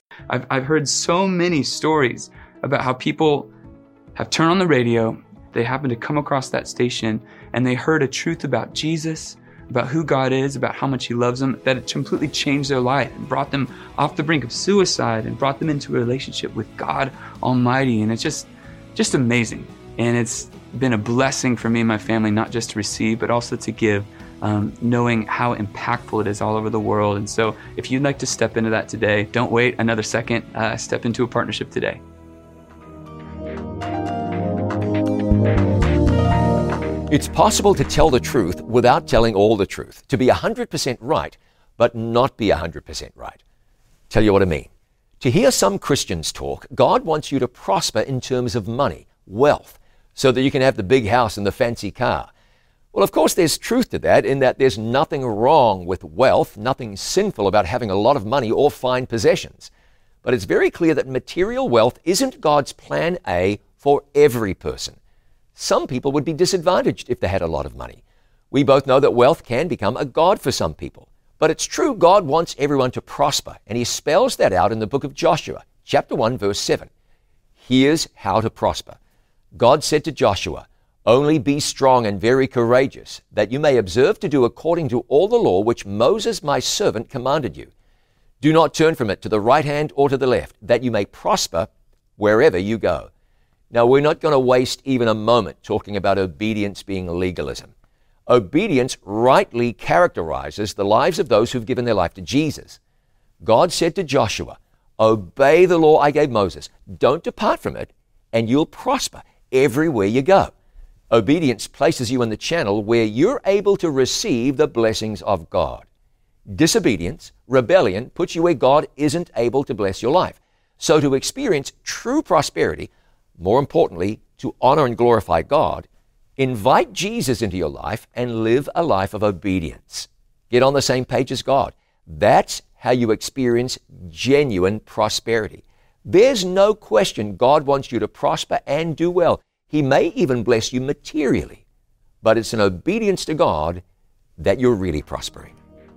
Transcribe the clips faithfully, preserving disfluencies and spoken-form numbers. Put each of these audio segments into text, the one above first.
I've, I've heard so many stories about how people have turned on the radio, they happen to come across that station, and they heard a truth about Jesus, about who God is, about how much He loves them, that it completely changed their life and brought them off the brink of suicide and brought them into a relationship with God Almighty. And it's just, just amazing. And it's been a blessing for me and my family, not just to receive, but also to give, um, knowing how impactful it is all over the world. And so if you'd like to step into that today, don't wait another second, uh, step into a partnership today. It's possible to tell the truth without telling all the truth, to be one hundred percent right, but not be one hundred percent right. Tell you what I mean. To hear some Christians talk, God wants you to prosper in terms of money, wealth, so that you can have the big house and the fancy car. Well, of course, there's truth to that in that there's nothing wrong with wealth, nothing sinful about having a lot of money or fine possessions. But it's very clear that material wealth isn't God's plan A for every person. Some people would be disadvantaged if they had a lot of money. We both know that wealth can become a god for some people. But it's true God wants everyone to prosper, and He spells that out in the book of Joshua, chapter one, verse seven. Here's how to prosper. God said to Joshua, "Only be strong and very courageous, that you may observe to do according to all the law which Moses my servant commanded you. Do not turn from it to the right hand or to the left, that you may prosper wherever you go." Now, we're not going to waste even a moment talking about obedience being legalism. Obedience rightly characterizes the lives of those who've given their life to Jesus. God said to Joshua, "Obey the law I gave Moses. Don't depart from it, and you'll prosper everywhere you go." Obedience places you in the channel where you're able to receive the blessings of God. Disobedience, rebellion, puts you where God isn't able to bless your life. So to experience true prosperity, more importantly, to honor and glorify God, invite Jesus into your life and live a life of obedience. Get on the same page as God. That's how you experience genuine prosperity. There's no question God wants you to prosper and do well. He may even bless you materially, but it's in obedience to God that you're really prospering.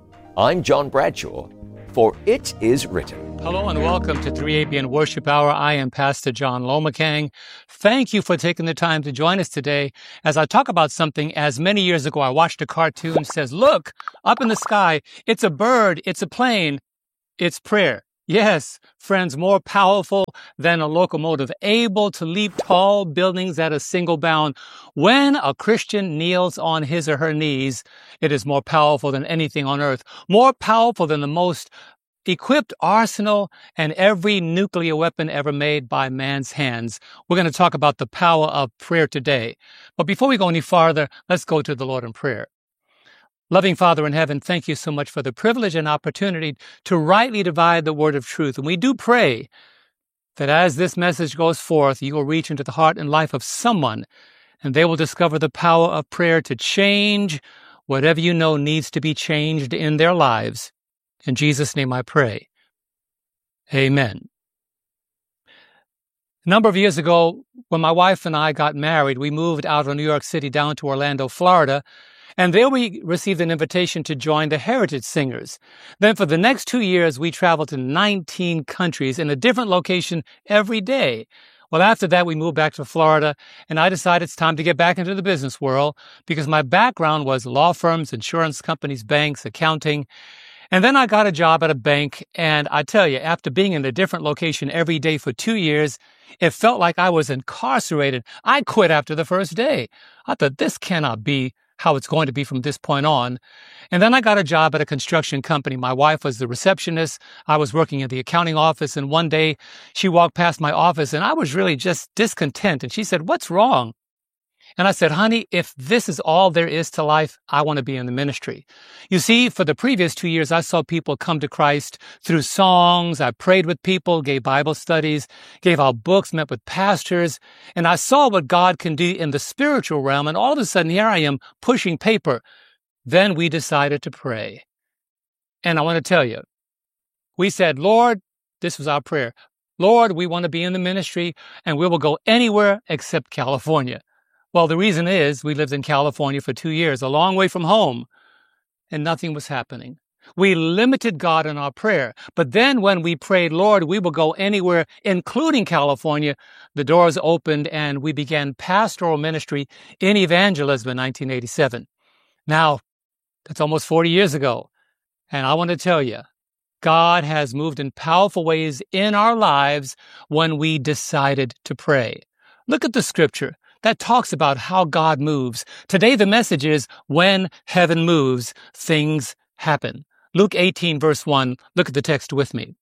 I'm John Bradshaw, for it is written. Hello and welcome to three A B N Worship Hour. I am Pastor John Lomakang. Thank you for taking the time to join us today as I talk about something. As many years ago, I watched a cartoon that says, look, up in the sky, it's a bird, it's a plane, it's prayer. Yes, friends, more powerful than a locomotive, able to leap tall buildings at a single bound. When a Christian kneels on his or her knees, it is more powerful than anything on earth, more powerful than the most equipped arsenal and every nuclear weapon ever made by man's hands. We're going to talk about the power of prayer today. But before we go any farther, let's go to the Lord in prayer. Loving Father in heaven, thank you so much for the privilege and opportunity to rightly divide the word of truth. And we do pray that as this message goes forth, you will reach into the heart and life of someone, and they will discover the power of prayer to change whatever you know needs to be changed in their lives. In Jesus' name I pray. Amen. A number of years ago, when my wife and I got married, we moved out of New York City down to Orlando, Florida, and there we received an invitation to join the Heritage Singers. Then for the next two years, we traveled to nineteen countries in a different location every day. Well, after that, we moved back to Florida, and I decided it's time to get back into the business world because my background was law firms, insurance companies, banks, accounting. And then I got a job at a bank, and I tell you, after being in a different location every day for two years, it felt like I was incarcerated. I quit after the first day. I thought, this cannot be how it's going to be from this point on. And then I got a job at a construction company. My wife was the receptionist. I was working in the accounting office, and one day she walked past my office, and I was really just discontent. And she said, "What's wrong?" And I said, "Honey, if this is all there is to life, I want to be in the ministry." You see, for the previous two years, I saw people come to Christ through songs. I prayed with people, gave Bible studies, gave out books, met with pastors, and I saw what God can do in the spiritual realm. And all of a sudden, here I am pushing paper. Then we decided to pray. And I want to tell you, we said, "Lord," this was our prayer, "Lord, we want to be in the ministry, and we will go anywhere except California." Well, the reason is we lived in California for two years, a long way from home, and nothing was happening. We limited God in our prayer. But then when we prayed, Lord, we will go anywhere, including California, the doors opened and we began pastoral ministry in evangelism in nineteen eighty-seven. Now, that's almost forty years ago. And I want to tell you, God has moved in powerful ways in our lives when we decided to pray. Look at the scripture that talks about how God moves. Today, the message is, when heaven moves, things happen. Luke eighteen, verse one. Look at the text with me.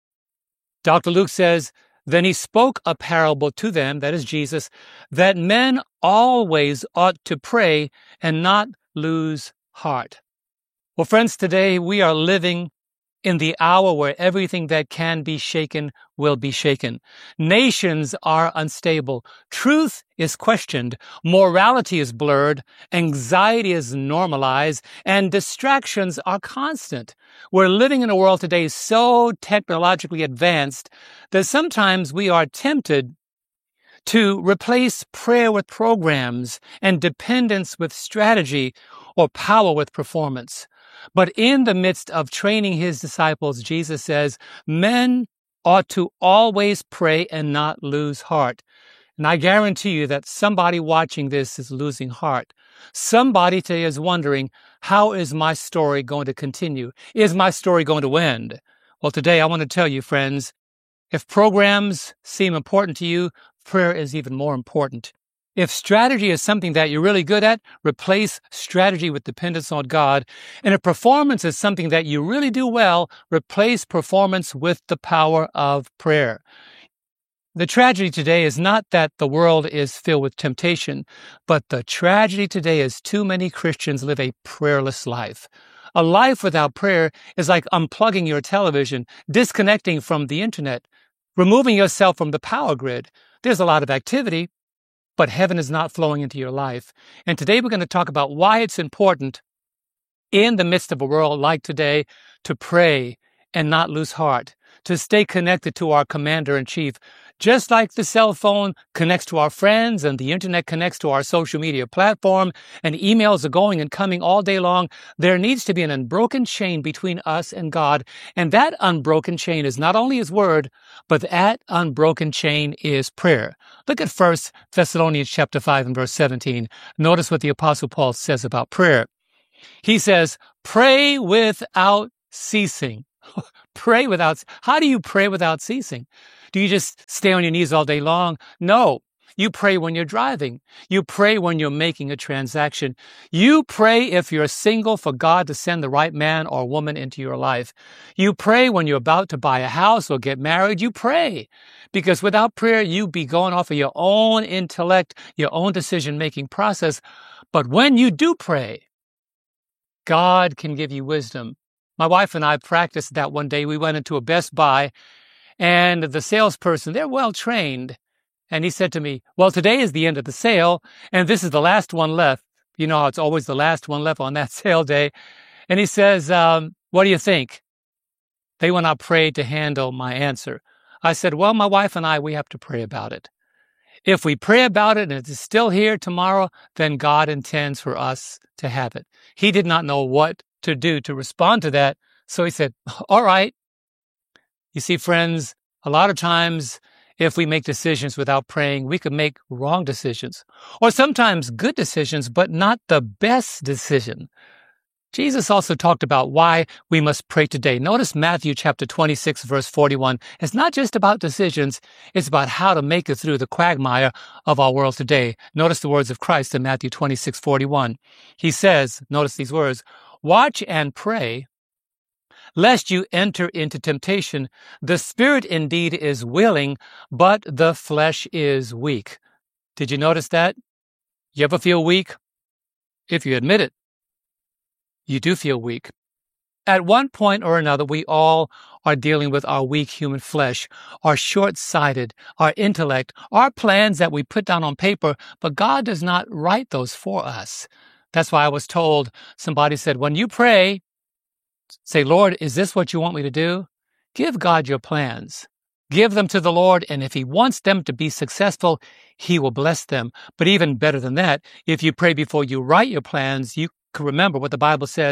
Doctor Luke says, then he spoke a parable to them, that is Jesus, that men always ought to pray and not lose heart. Well, friends, today we are living in the hour where everything that can be shaken will be shaken. Nations are unstable. Truth is questioned. Morality is blurred. Anxiety is normalized. And distractions are constant. We're living in a world today so technologically advanced that sometimes we are tempted to replace prayer with programs and dependence with strategy or power with performance. But in the midst of training his disciples, Jesus says, men ought to always pray and not lose heart. And I guarantee you that somebody watching this is losing heart. Somebody today is wondering, how is my story going to continue? Is my story going to end? Well, today I want to tell you, friends, if programs seem important to you, prayer is even more important. If strategy is something that you're really good at, replace strategy with dependence on God. And if performance is something that you really do well, replace performance with the power of prayer. The tragedy today is not that the world is filled with temptation, but the tragedy today is too many Christians live a prayerless life. A life without prayer is like unplugging your television, disconnecting from the internet, removing yourself from the power grid. There's a lot of activity, but heaven is not flowing into your life. And today we're going to talk about why it's important in the midst of a world like today to pray and not lose heart, to stay connected to our commander-in-chief. Just like the cell phone connects to our friends and the internet connects to our social media platform and emails are going and coming all day long, there needs to be an unbroken chain between us and God. And that unbroken chain is not only his word, but that unbroken chain is prayer. Look at First Thessalonians chapter five and verse seventeen. Notice what the Apostle Paul says about prayer. He says, pray without ceasing. Pray without, how do you pray without ceasing? Do you just stay on your knees all day long? No. You pray when you're driving. You pray when you're making a transaction. You pray if you're single for God to send the right man or woman into your life. You pray when you're about to buy a house or get married. You pray. Because without prayer, you'd be going off of your own intellect, your own decision-making process. But when you do pray, God can give you wisdom. My wife and I practiced that one day. We went into a Best Buy, and the salesperson, they're well trained. And he said to me, well, today is the end of the sale, and this is the last one left. You know how it's always the last one left on that sale day. And he says, um, what do you think? They went out prayed to handle my answer. I said, well, my wife and I, we have to pray about it. If we pray about it and it is still here tomorrow, then God intends for us to have it. He did not know what to do to respond to that. So he said, all right. You see, friends, a lot of times if we make decisions without praying, we could make wrong decisions or sometimes good decisions, but not the best decision. Jesus also talked about why we must pray today. Notice Matthew chapter twenty-six, verse forty-one. It's not just about decisions. It's about how to make it through the quagmire of our world today. Notice the words of Christ in Matthew twenty-six, forty-one. He says, notice these words, watch and pray, lest you enter into temptation. The spirit indeed is willing, but the flesh is weak. Did you notice that? You ever feel weak? If you admit it, you do feel weak. At one point or another, we all are dealing with our weak human flesh, our short-sighted, our intellect, our plans that we put down on paper, but God does not write those for us. That's why I was told, somebody said, when you pray, say, Lord, is this what you want me to do? Give God your plans. Give them to the Lord, and if he wants them to be successful, he will bless them. But even better than that, if you pray before you write your plans, you can remember what the Bible says,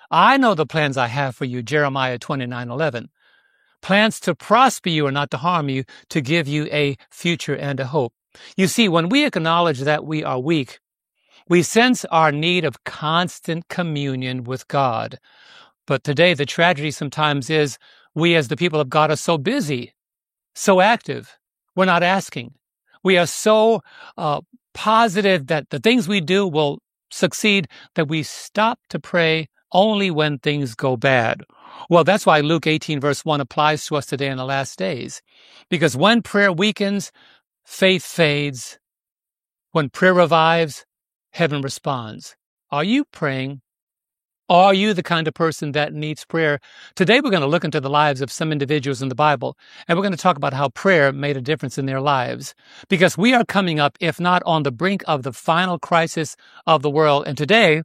I know the plans I have for you, Jeremiah twenty-nine eleven. Plans to prosper you and not to harm you, to give you a future and a hope. You see, when we acknowledge that we are weak, we sense our need of constant communion with God. But today, the tragedy sometimes is we as the people of God are so busy, so active, we're not asking. We are so uh, positive that the things we do will succeed that we stop to pray only when things go bad. Well, that's why Luke eighteen verse one applies to us today in the last days. Because when prayer weakens, faith fades. When prayer revives, heaven responds. Are you praying? Are you the kind of person that needs prayer? Today we're going to look into the lives of some individuals in the Bible, and we're going to talk about how prayer made a difference in their lives. Because we are coming up, if not on the brink of the final crisis of the world. And today,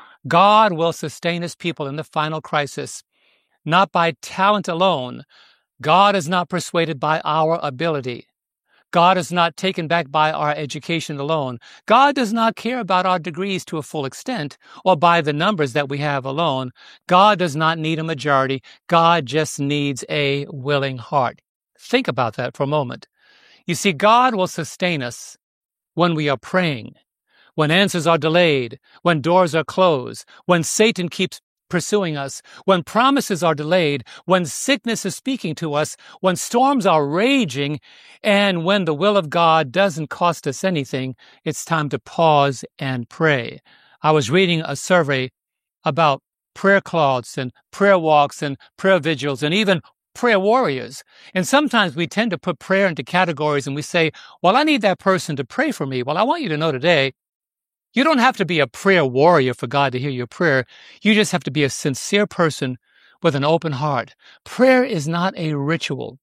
God will sustain his people in the final crisis, not by talent alone. God is not persuaded by our ability. God is not taken back by our education alone. God does not care about our degrees to a full extent or by the numbers that we have alone. God does not need a majority. God just needs a willing heart. Think about that for a moment. You see, God will sustain us when we are praying, when answers are delayed, when doors are closed, when Satan keeps pursuing us, when promises are delayed, when sickness is speaking to us, when storms are raging, and when the will of God doesn't cost us anything. It's time to pause and pray. I was reading a survey about prayer cloths and prayer walks and prayer vigils and even prayer warriors. And sometimes we tend to put prayer into categories and we say, well, I need that person to pray for me. Well, I want you to know today, you don't have to be a prayer warrior for God to hear your prayer. You just have to be a sincere person with an open heart. Prayer is not a ritual.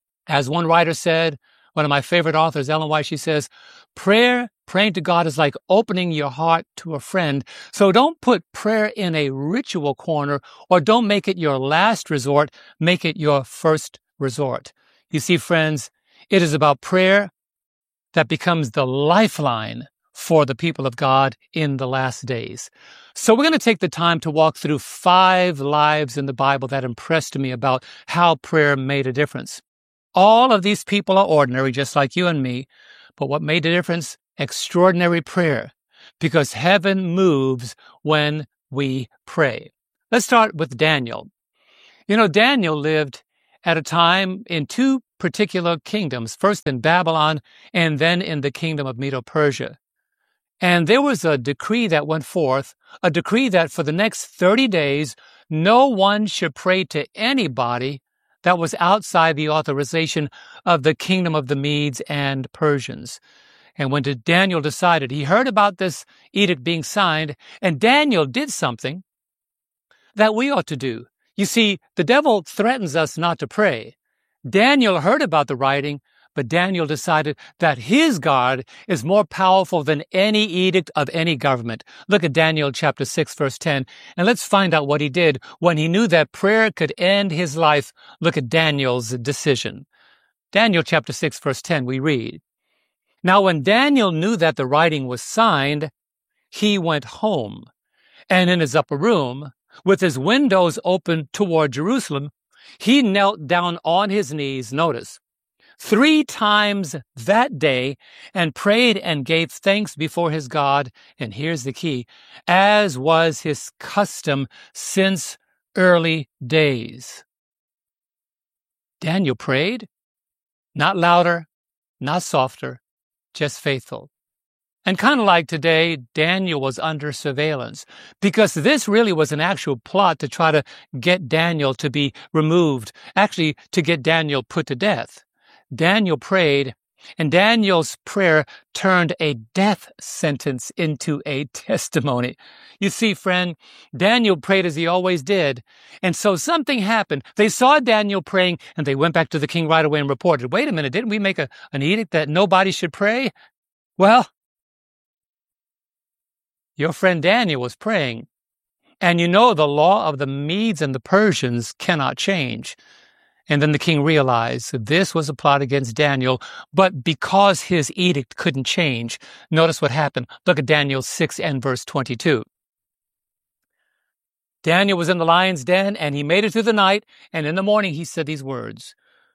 As one writer said, one of my favorite authors, Ellen White, she says, prayer, praying to God is like opening your heart to a friend. So don't put prayer in a ritual corner or don't make it your last resort. Make it your first resort. You see, friends, it is about prayer that becomes the lifeline for the people of God in the last days. So we're going to take the time to walk through five lives in the Bible that impressed me about how prayer made a difference. All of these people are ordinary, just like you and me, but what made a difference? Extraordinary prayer, because heaven moves when we pray. Let's start with Daniel. You know, Daniel lived at a time in two particular kingdoms, first in Babylon and then in the kingdom of Medo-Persia. And there was a decree that went forth, a decree that for the next thirty days, no one should pray to anybody that was outside the authorization of the kingdom of the Medes and Persians. And when Daniel decided, he heard about this edict being signed, and Daniel did something that we ought to do. You see, the devil threatens us not to pray. Daniel heard about the writing, but Daniel decided that his God is more powerful than any edict of any government. Look at Daniel chapter six, verse ten, and let's find out what he did when he knew that prayer could end his life. Look at Daniel's decision. Daniel chapter six, verse ten, we read, "Now when Daniel knew that the writing was signed, he went home, and in his upper room, with his windows open toward Jerusalem, he knelt down on his knees, notice, three times that day and prayed and gave thanks before his God." And here's the key, as was his custom since early days. Daniel prayed, not louder, not softer, just faithful. And kind of like today, Daniel was under surveillance because this really was an actual plot to try to get Daniel to be removed, actually to get Daniel put to death. Daniel prayed, and Daniel's prayer turned a death sentence into a testimony. You see, friend, Daniel prayed as he always did, and so something happened. They saw Daniel praying, and they went back to the king right away and reported, wait a minute, didn't we make a, an edict that nobody should pray? Well, your friend Daniel was praying, and you know the law of the Medes and the Persians cannot change. And then the king realized that this was a plot against Daniel, but because his edict couldn't change, notice what happened. Look at Daniel six and verse twenty-two. Daniel was in the lion's den, and he made it through the night, and in the morning he said these words,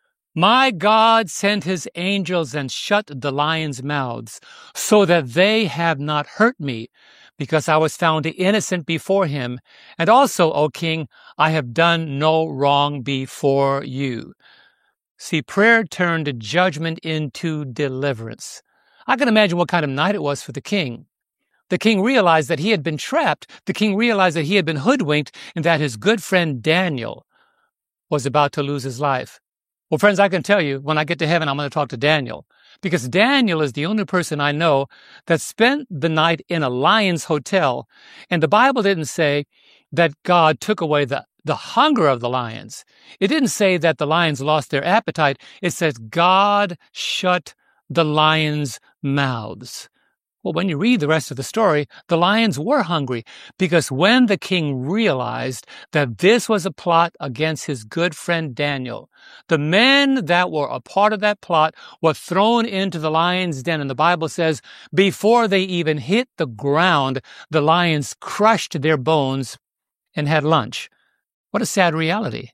"My God sent his angels and shut the lions' mouths, so that they have not hurt me, because I was found innocent before him. And also, O king, I have done no wrong before you." See, prayer turned judgment into deliverance. I can imagine what kind of night it was for the king. The king realized that he had been trapped. The king realized that he had been hoodwinked and that his good friend Daniel was about to lose his life. Well, friends, I can tell you, when I get to heaven, I'm going to talk to Daniel, because Daniel is the only person I know that spent the night in a lion's hotel. And the Bible didn't say that God took away the, the hunger of the lions. It didn't say that the lions lost their appetite. It says God shut the lions' mouths. Well, when you read the rest of the story, the lions were hungry, because when the king realized that this was a plot against his good friend Daniel, the men that were a part of that plot were thrown into the lion's den. And the Bible says, before they even hit the ground, the lions crushed their bones and had lunch. What a sad reality.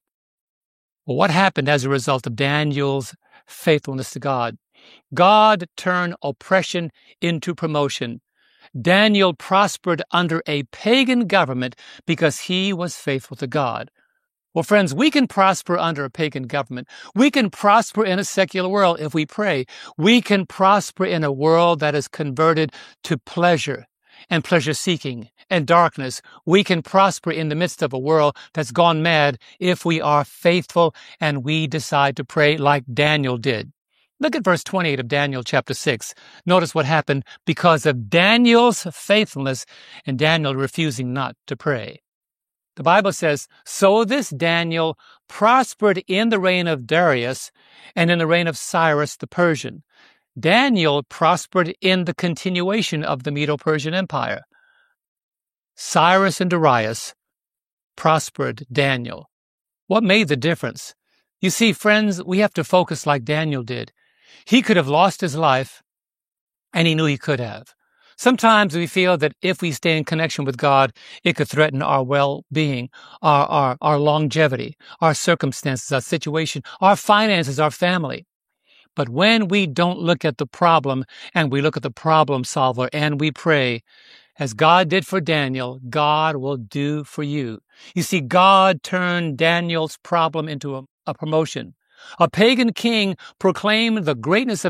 Well, what happened as a result of Daniel's faithfulness to God? God turned oppression into promotion. Daniel prospered under a pagan government because he was faithful to God. Well, friends, we can prosper under a pagan government. We can prosper in a secular world if we pray. We can prosper in a world that is converted to pleasure and pleasure-seeking and darkness. We can prosper in the midst of a world that's gone mad if we are faithful and we decide to pray like Daniel did. Look at verse twenty-eight of Daniel chapter six. Notice what happened because of Daniel's faithfulness and Daniel refusing not to pray. The Bible says, "So this Daniel prospered in the reign of Darius and in the reign of Cyrus the Persian." Daniel prospered in the continuation of the Medo-Persian Empire. Cyrus and Darius prospered Daniel. What made the difference? You see, friends, we have to focus like Daniel did. He could have lost his life, and he knew he could have. Sometimes we feel that if we stay in connection with God, it could threaten our well-being, our, our, our longevity, our circumstances, our situation, our finances, our family. But when we don't look at the problem and we look at the problem solver and we pray, as God did for Daniel, God will do for you. You see, God turned Daniel's problem into a, a promotion. A pagan king proclaimed the greatness of